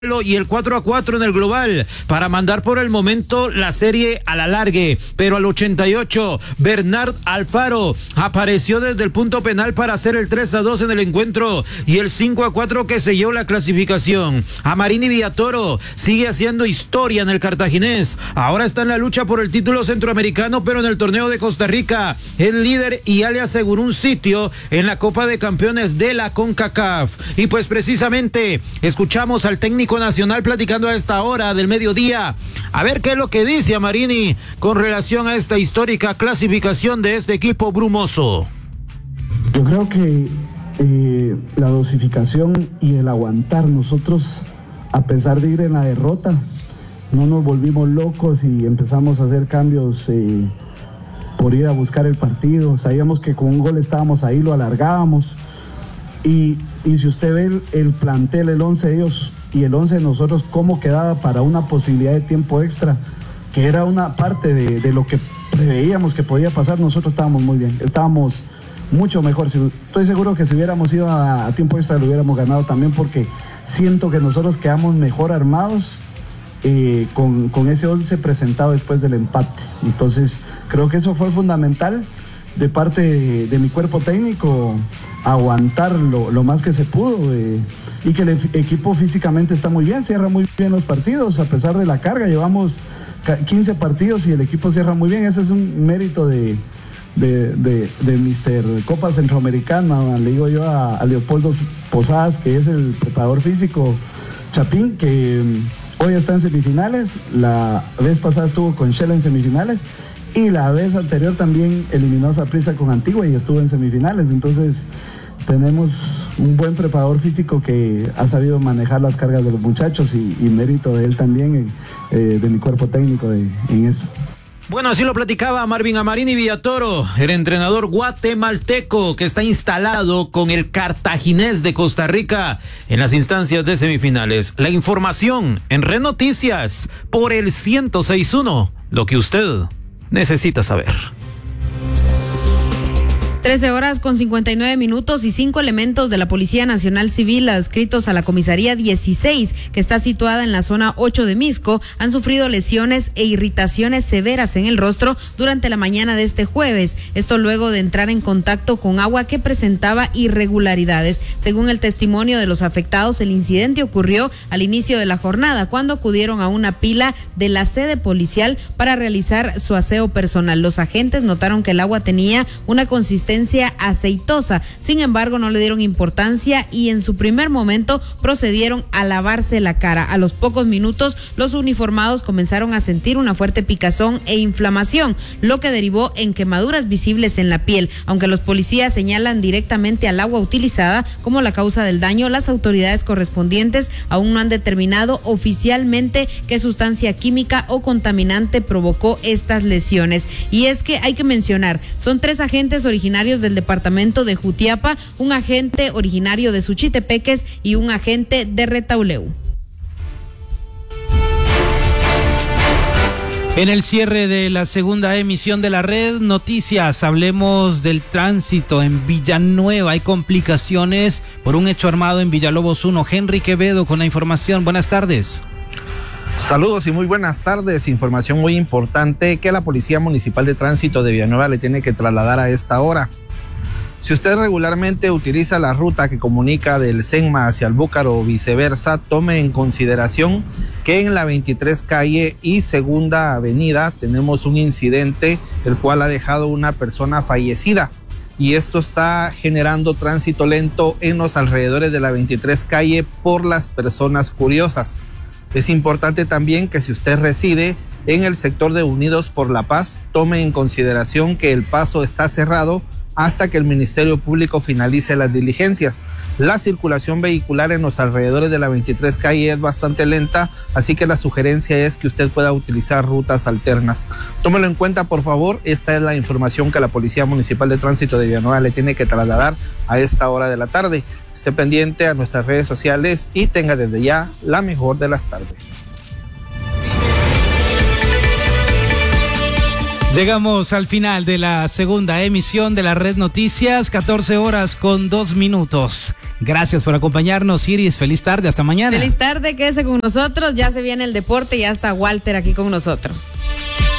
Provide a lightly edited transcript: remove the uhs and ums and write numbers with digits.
y el 4-4 en el global para mandar por el momento la serie a la largue, pero al 88 Bernard Alfaro apareció desde el punto penal para hacer el 3-2 en el encuentro y el 5-4 que selló la clasificación. Amarini Villatoro sigue haciendo historia en el cartaginés, ahora está en la lucha por el título centroamericano, pero en el torneo de Costa Rica es líder y ya le aseguró un sitio en la Copa de Campeones de la CONCACAF. Y pues precisamente escuchamos al técnico nacional platicando a esta hora del mediodía. A ver qué es lo que dice Amarini con relación a esta histórica clasificación de este equipo brumoso. Yo creo que la dosificación y el aguantar, nosotros a pesar de ir en la derrota no nos volvimos locos y empezamos a hacer cambios por ir a buscar el partido. Sabíamos que con un gol estábamos ahí, lo alargábamos y si usted ve el plantel, el 11 de ellos y el 11 de nosotros, cómo quedaba para una posibilidad de tiempo extra, que era una parte de lo que preveíamos que podía pasar. Nosotros estábamos muy bien, estábamos mucho mejor. Estoy seguro que si hubiéramos ido a tiempo extra lo hubiéramos ganado también, porque siento que nosotros quedamos mejor armados con ese 11 presentado después del empate. Entonces creo que eso fue fundamental de parte de mi cuerpo técnico, aguantar lo más que se pudo, y que el equipo físicamente está muy bien, cierra muy bien los partidos a pesar de la carga. Llevamos 15 partidos y el equipo cierra muy bien. Ese es un mérito de Mr. Copa Centroamericana, le digo yo a Leopoldo Posadas, que es el preparador físico Chapín, que hoy está en semifinales. La vez pasada estuvo con Shela en semifinales y la vez anterior también eliminó a Saprissa con Antigua y estuvo en semifinales. Entonces tenemos un buen preparador físico que ha sabido manejar las cargas de los muchachos, y mérito de él también, de mi cuerpo técnico en eso. Bueno, así lo platicaba Marvin Amarini Villatoro, el entrenador guatemalteco que está instalado con el Cartaginés de Costa Rica en las instancias de semifinales. La información en Red Noticias por el 106.1, lo que usted necesita saber. 13:59 y 5 elementos de la Policía Nacional Civil adscritos a la Comisaría 16, que está situada en la zona 8 de Misco, han sufrido lesiones e irritaciones severas en el rostro durante la mañana de este jueves. Esto luego de entrar en contacto con agua que presentaba irregularidades. Según el testimonio de los afectados, el incidente ocurrió al inicio de la jornada, cuando acudieron a una pila de la sede policial para realizar su aseo personal. Los agentes notaron que el agua tenía una consistencia aceitosa, sin embargo no le dieron importancia y en su primer momento procedieron a lavarse la cara. A los pocos minutos los uniformados comenzaron a sentir una fuerte picazón e inflamación, lo que derivó en quemaduras visibles en la piel. Aunque los policías señalan directamente al agua utilizada como la causa del daño, las autoridades correspondientes aún no han determinado oficialmente qué sustancia química o contaminante provocó estas lesiones. Y es que hay que mencionar, son 3 agentes originarios del departamento de Jutiapa, un agente originario de Suchitepeques y un agente de Retauleu. En el cierre de la segunda emisión de la Red Noticias, hablemos del tránsito en Villanueva. Hay complicaciones por un hecho armado en Villalobos 1. Henry Quevedo con la información. Buenas tardes. Saludos y muy buenas tardes. Información muy importante que la Policía Municipal de Tránsito de Villanueva le tiene que trasladar a esta hora. Si usted regularmente utiliza la ruta que comunica del Senma hacia el Búcaro o viceversa, tome en consideración que en la 23 calle y Segunda Avenida tenemos un incidente el cual ha dejado una persona fallecida, y esto está generando tránsito lento en los alrededores de la 23 calle por las personas curiosas. Es importante también que si usted reside en el sector de Unidos por la Paz, tome en consideración que el paso está cerrado hasta que el Ministerio Público finalice las diligencias. La circulación vehicular en los alrededores de la 23 calle es bastante lenta, así que la sugerencia es que usted pueda utilizar rutas alternas. Tómelo en cuenta, por favor. Esta es la información que la Policía Municipal de Tránsito de Villanueva le tiene que trasladar a esta hora de la tarde. Esté pendiente a nuestras redes sociales y tenga desde ya la mejor de las tardes. Llegamos al final de la segunda emisión de la Red Noticias, 14:02. Gracias por acompañarnos, Iris. Feliz tarde, hasta mañana. Feliz tarde, quédese con nosotros. Ya se viene el deporte y ya está Walter aquí con nosotros.